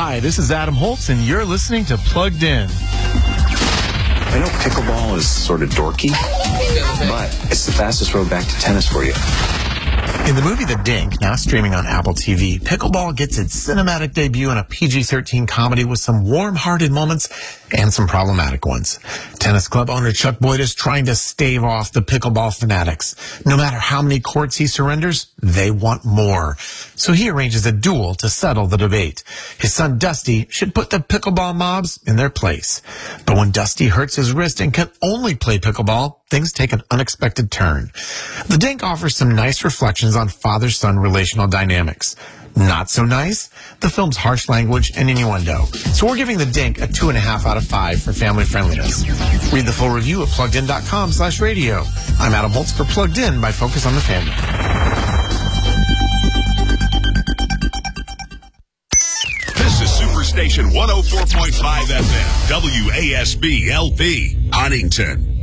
Hi, this is Adam Holtz, and you're listening to Plugged In. I know pickleball is sort of dorky, but it's the fastest road back to tennis for you. In the movie The Dink, now streaming on Apple TV, pickleball gets its cinematic debut in a PG-13 comedy with some warm-hearted moments and some problematic ones. Tennis club owner Chuck Boyd is trying to stave off the pickleball fanatics. No matter how many courts he surrenders, they want more. So he arranges a duel to settle the debate. His son Dusty should put the pickleball mobs in their place. But when Dusty hurts his wrist and can only play pickleball, things take an unexpected turn. The Dink offers some nice reflections on father-son relational dynamics. Not so nice? The film's harsh language and innuendo. So we're giving The Dink a 2.5 out of 5 for family friendliness. Read the full review at PluggedIn.com/radio. I'm Adam Holtz for Plugged In by Focus on the Family. This is Superstation 104.5 FM, WASB LP, Huntington.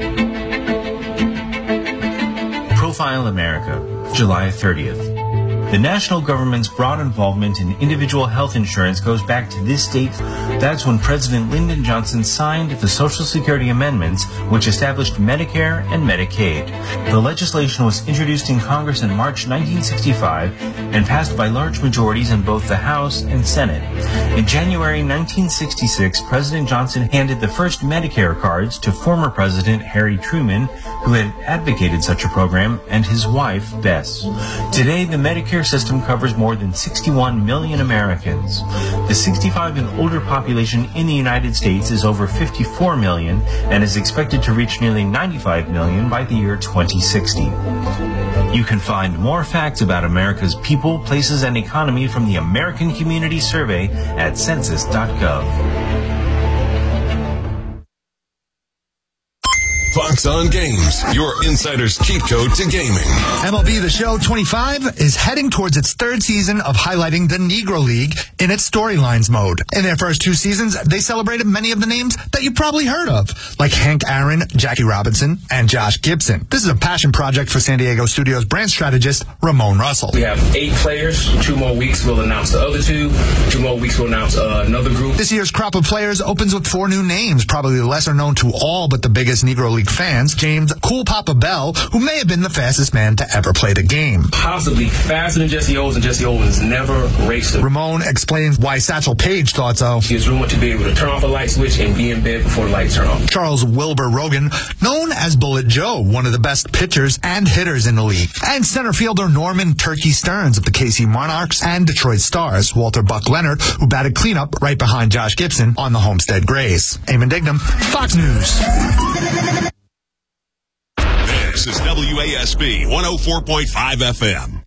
Profile America, July 30th. The national government's broad involvement in individual health insurance goes back to this date. That's when President Lyndon Johnson signed the Social Security amendments, which established Medicare and Medicaid. The legislation was introduced in Congress in March 1965 and passed by large majorities in both the House and Senate. In January 1966, President Johnson handed the first Medicare cards to former President Harry Truman, who had advocated such a program, and his wife, Bess. Today, the Medicare system covers more than 61 million Americans. The 65 and older population in the United States is over 54 million and is expected to reach nearly 95 million by the year 2060. You can find more facts about America's people, places, and economy from the American Community Survey at census.gov. Fox on Games, your insider's cheat code to gaming. MLB The Show 25 is heading towards its third season of highlighting the Negro League in its storylines mode. In their first 2 seasons, they celebrated many of the names that you probably heard of, like Hank Aaron, Jackie Robinson, and Josh Gibson. This is a passion project for San Diego Studios brand strategist Ramon Russell. We have 8 players. 2 more weeks, we'll announce the other 2. 2 more weeks, we'll announce another group. This year's crop of players opens with 4 new names, probably lesser known to all but the biggest Negro League fans. James Cool Papa Bell, who may have been the fastest man to ever play the game. Possibly faster than Jesse Owens, and Jesse Owens never raced him. Ramon explains why Satchel Paige thought so. He was rumored to be able to turn off a light switch and be in bed before the lights turn off. Charles Wilbur Rogan, known as Bullet Joe, one of the best pitchers and hitters in the league. And center fielder Norman Turkey Stearns of the KC Monarchs and Detroit Stars. Walter Buck Leonard, who batted cleanup right behind Josh Gibson on the Homestead Grays. Eamon Dignam, Fox News. This is WASB 104.5 FM.